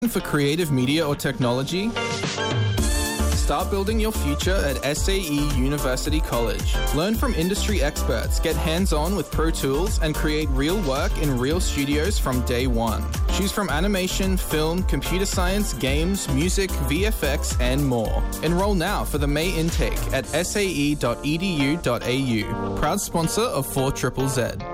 For creative media or technology? Start building your future at SAE University College. Learn from industry experts, get hands-on with Pro Tools, and create real work in real studios from day one. Choose from animation, film, computer science, games, music, VFX, and more. Enroll now for the May intake at sae.edu.au. Proud sponsor of 4ZZZ.